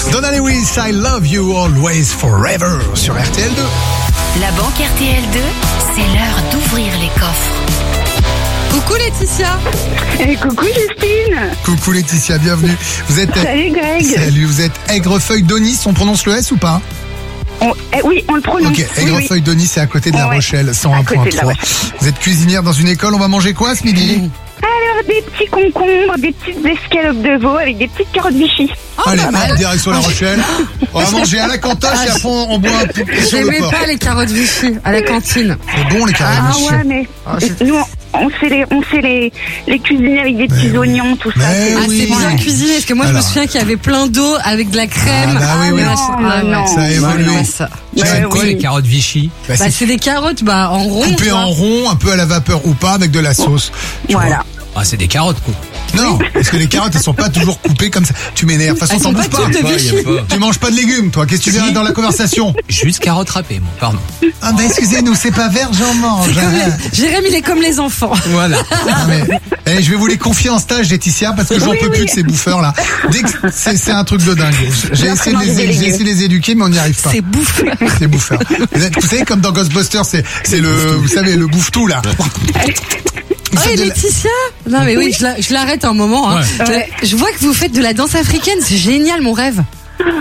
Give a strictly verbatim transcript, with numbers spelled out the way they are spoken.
Donna Lewis, I love you always forever sur R T L deux. La banque R T L deux, c'est l'heure d'ouvrir les coffres. Coucou Laetitia. Et coucou Justine. Coucou Laetitia, bienvenue. Vous êtes Salut Greg. Salut, vous êtes Aigrefeuille d'Onis, on prononce le S ou pas? On- eh oui, on le prononce. Ok, Oui, Aigrefeuille d'Onis, c'est à côté de La Ouais, Rochelle, cent un à côté virgule de La trois. Vous êtes cuisinière dans une école, on va manger quoi ce midi? oui. Alors, des petits concombres, des petites escalopes de veau avec des petites carottes Vichy. Allez, pas mal. direction La Rochelle. On va manger à la cantoche et après on on boit un peu sur le J'aimais port. pas les carottes Vichy à la cantine. C'est bon les carottes Ah Vichy. ouais, mais Ah, je- nous, on, on sait les, on sait les, les cuisiner avec des petits oui. oignons, tout ça. Mais c'est- Ah, oui. c'est bien cuisiné, parce que moi je Alors. me souviens qu'il y avait plein d'eau avec de la crème. Ah, bah oui, oui. mais Non, ah, non, ouais. non. Ça a évolué. Ouais, ça. Ouais, C'est Quoi oui. les carottes Vichy? Bah, Bah, c'est c'est des carottes bah, en rond. coupé tu vois. en rond, un peu à la vapeur ou pas, avec de la sauce. Tu Voilà. Ah, c'est des carottes, quoi. vois. Non, parce que les carottes, elles sont pas toujours coupées comme ça. Tu m'énerves. De toute façon, Elles t'en sont bouffes pas pas. toutes de Pas, y a Vichy. pas. Tu manges pas de légumes, toi. Qu'est-ce que tu viens Si. dans la conversation? Juste carottes râpées, moi, pardon. Ah bah excusez-nous, c'est pas vert, j'en mange. Comme les- Jérémy, il est comme les enfants. Voilà. Ah, mais, eh, je vais vous les confier en stage, Laetitia, parce que j'en Oui, peux plus oui. de ces bouffeurs là. Dès que c'est, c'est un truc de dingue. J'ai essayé de les, j'ai essayé de les éduquer, mais on n'y arrive pas. C'est bouffé. C'est bouffeurs. Vous, êtes- vous savez, comme dans Ghostbusters, c'est, c'est le, vous savez, le bouffe-tout là. Ils Oh, font et de la- Laetitia. Non, mais oui, je la- je l'arrête un moment. Hein. Ouais. Je, je vois que vous faites de la danse africaine. C'est génial, mon rêve.